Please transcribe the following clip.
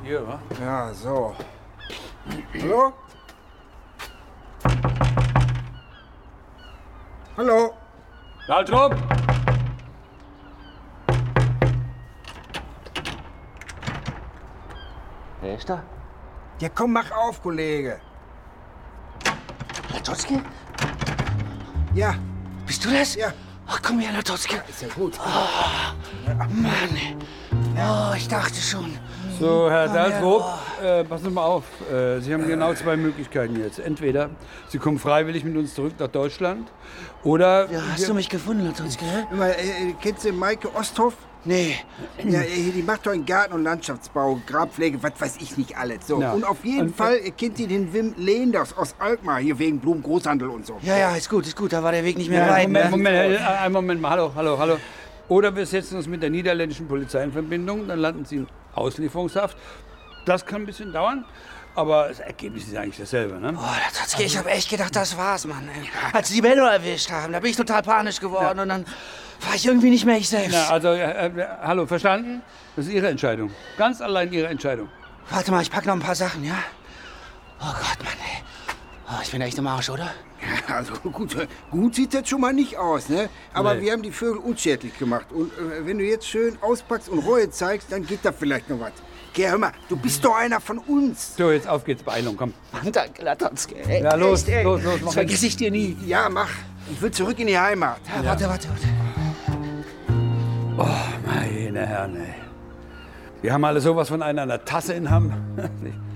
Hier, wa? Ja, so. Hallo? Hallo? Waltrup! Wer ist da? Ja, komm, mach auf, Kollege. Latotzki? Ja, Bist du das? ja. Ach, komm her, Latotzki. Ist ja gut. Mann. Oh, ich dachte schon. So, Herr Daltrup, passen Sie mal auf. Sie haben genau zwei Möglichkeiten jetzt. Entweder Sie kommen freiwillig mit uns zurück nach Deutschland oder... Ja, hast du mich gefunden, Latotzki? Mal, kennst du Maike Osthoff? Nee. Ja, die macht doch einen Garten- und Landschaftsbau, Grabpflege, was weiß ich nicht alles. So. Ja. Und auf jeden Fall kennt ihr den Wim Leenders aus Alkmaar, hier wegen Blumengroßhandel und so. Ja, ist gut. Da war der Weg nicht mehr weit. Einen Moment mal. Hallo. Oder wir setzen uns mit der niederländischen Polizei in Verbindung, dann landen Sie in Auslieferungshaft. Das kann ein bisschen dauern, aber das Ergebnis ist eigentlich dasselbe, ne? Oh, Latotzki, ich hab echt gedacht, das war's, Mann. Ey. Als sie die Benno erwischt haben, da bin ich total panisch geworden und dann war ich irgendwie nicht mehr ich selbst. Na, also, hallo, verstanden? Das ist Ihre Entscheidung. Ganz allein Ihre Entscheidung. Warte mal, ich pack noch ein paar Sachen, ja? Oh Gott, Mann, ey. Oh, ich bin echt im Arsch, oder? Ja, also gut sieht das schon mal nicht aus, ne? Aber Nee. wir haben die Vögel unschädlich gemacht. Und wenn du jetzt schön auspackst und Reue zeigst, dann geht da vielleicht noch was. Geh, hör mal, du bist doch einer von uns. So, jetzt auf geht's, Beeilung, komm. Mann, danke, Latotzki. Ey, Ja, los, echt, ey. los, mach Das vergesse ich dir nie. Ja, mach. Ich will zurück in die Heimat. Ja, warte. Meine Herren, ey. Wir haben alle sowas von einer Tasse in Hamm.